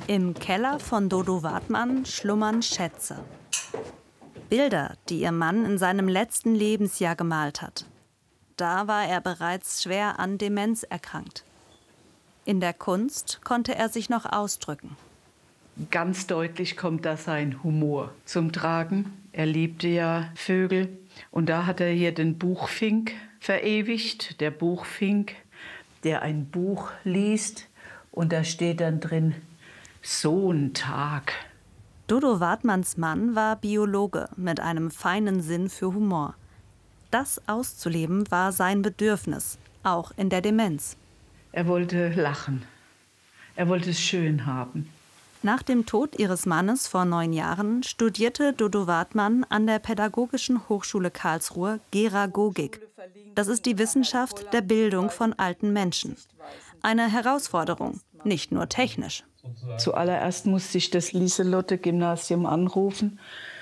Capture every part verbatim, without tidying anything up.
Im Keller von Dodo Wartmann schlummern Schätze. Bilder, die ihr Mann in seinem letzten Lebensjahr gemalt hat. Da war er bereits schwer an Demenz erkrankt. In der Kunst konnte er sich noch ausdrücken. Ganz deutlich kommt da sein Humor zum Tragen. Er liebte ja Vögel. Und da hat er hier den Buchfink verewigt. Der Buchfink, der ein Buch liest. Und da steht dann drin, so ein Tag. Dodo Wartmanns Mann war Biologe mit einem feinen Sinn für Humor. Das auszuleben war sein Bedürfnis, auch in der Demenz. Er wollte lachen. Er wollte es schön haben. Nach dem Tod ihres Mannes vor neun Jahren studierte Dodo Wartmann an der Pädagogischen Hochschule Karlsruhe Geragogik. Das ist die Wissenschaft der Bildung von alten Menschen. Eine Herausforderung, nicht nur technisch. Zuallererst musste ich das Lieselotte-Gymnasium anrufen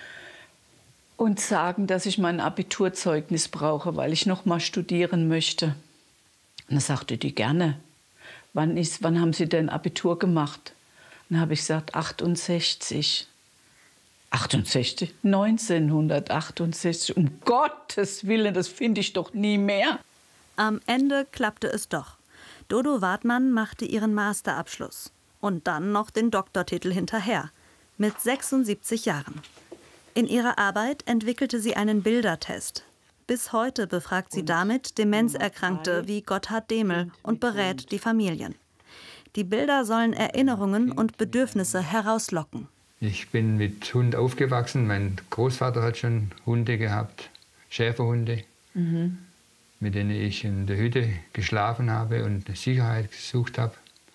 und sagen, dass ich mein Abiturzeugnis brauche, weil ich noch mal studieren möchte. Und dann sagte die, gerne. Wann, ist, wann haben Sie denn Abitur gemacht? Dann habe ich gesagt, achtundsechzig. achtundsechzig? neunzehnhundertachtundsechzig. Um Gottes Willen, das finde ich doch nie mehr. Am Ende klappte es doch. Dodo Wartmann machte ihren Masterabschluss. Und dann noch den Doktortitel hinterher, mit sechsundsiebzig Jahren. In ihrer Arbeit entwickelte sie einen Bildertest. Bis heute befragt sie damit Demenzerkrankte wie Gotthard Demel und berät die Familien. Die Bilder sollen Erinnerungen und Bedürfnisse herauslocken. Ich bin mit Hund aufgewachsen. Mein Großvater hat schon Hunde gehabt, Schäferhunde, mhm. mit denen ich in der Hütte geschlafen habe und Sicherheit gesucht habe.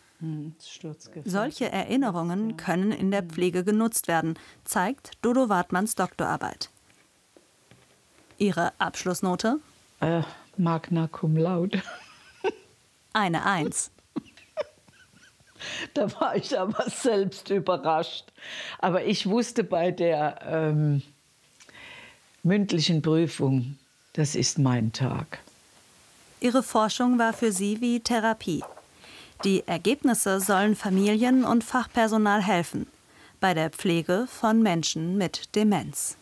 Solche Erinnerungen können in der Pflege genutzt werden, zeigt Dodo Wartmanns Doktorarbeit. Ihre Abschlussnote? Äh, Magna cum laude. Eine Eins. Da war ich aber selbst überrascht. Aber ich wusste bei der ähm, mündlichen Prüfung, das ist mein Tag. Ihre Forschung war für sie wie Therapie. Die Ergebnisse sollen Familien und Fachpersonal helfen bei der Pflege von Menschen mit Demenz.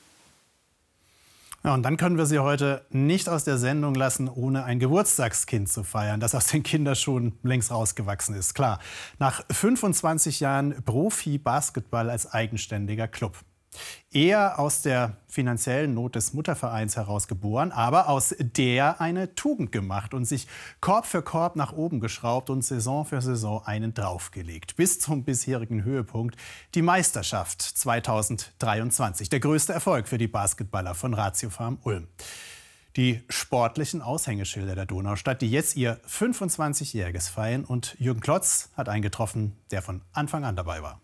Ja, und dann können wir Sie heute nicht aus der Sendung lassen, ohne ein Geburtstagskind zu feiern, das aus den Kinderschuhen längst rausgewachsen ist. Klar, nach fünfundzwanzig Jahren Profi-Basketball als eigenständiger Club. Eher aus der finanziellen Not des Muttervereins heraus geboren, aber aus der eine Tugend gemacht und sich Korb für Korb nach oben geschraubt und Saison für Saison einen draufgelegt. Bis zum bisherigen Höhepunkt, die Meisterschaft zweitausenddreiundzwanzig. Der größte Erfolg für die Basketballer von Ratiofarm Ulm. Die sportlichen Aushängeschilder der Donaustadt, die jetzt ihr fünfundzwanzigjähriges feiern. Und Jürgen Klotz hat einen getroffen, der von Anfang an dabei war.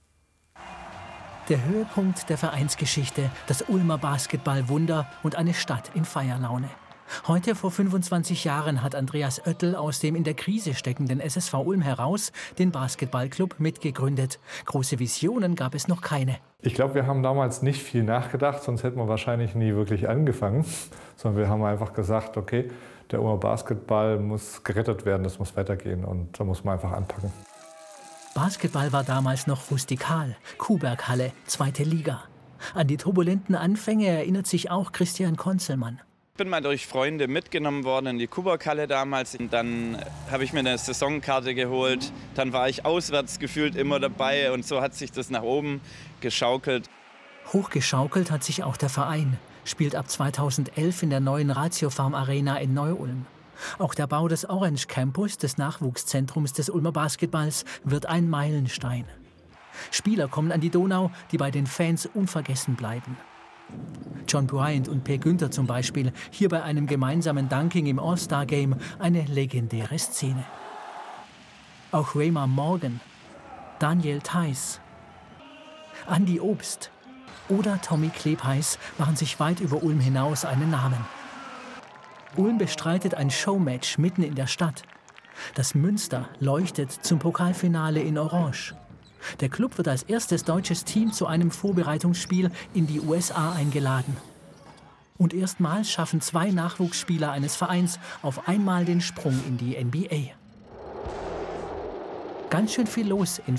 Der Höhepunkt der Vereinsgeschichte, das Ulmer Basketballwunder und eine Stadt in Feierlaune. Heute vor fünfundzwanzig Jahren hat Andreas Oettel aus dem in der Krise steckenden S S V Ulm heraus den Basketballclub mitgegründet. Große Visionen gab es noch keine. Ich glaube, wir haben damals nicht viel nachgedacht, sonst hätten wir wahrscheinlich nie wirklich angefangen. Sondern wir haben einfach gesagt, okay, der Ulmer Basketball muss gerettet werden, das muss weitergehen und da muss man einfach anpacken. Basketball war damals noch rustikal, Kuhberghalle, zweite Liga. An die turbulenten Anfänge erinnert sich auch Christian Konzelmann. Ich bin mal durch Freunde mitgenommen worden in die Kuhberghalle damals. Und dann habe ich mir eine Saisonkarte geholt. Dann war ich auswärts gefühlt immer dabei und so hat sich das nach oben geschaukelt. Hochgeschaukelt hat sich auch der Verein, spielt ab zweitausendelf in der neuen Ratiofarm Arena in Neu-Ulm. Auch der Bau des Orange Campus, des Nachwuchszentrums des Ulmer Basketballs, wird ein Meilenstein. Spieler kommen an die Donau, die bei den Fans unvergessen bleiben. John Bryant und Per Günther zum Beispiel, hier bei einem gemeinsamen Dunking im All-Star-Game, eine legendäre Szene. Auch Raymar Morgan, Daniel Theiss, Andi Obst oder Tommy Klebheiß machen sich weit über Ulm hinaus einen Namen. Ulm bestreitet ein Showmatch mitten in der Stadt. Das Münster leuchtet zum Pokalfinale in Orange. Der Club wird als erstes deutsches Team zu einem Vorbereitungsspiel in die U S A eingeladen. Und erstmals schaffen zwei Nachwuchsspieler eines Vereins auf einmal den Sprung in die N B A. Ganz schön viel los in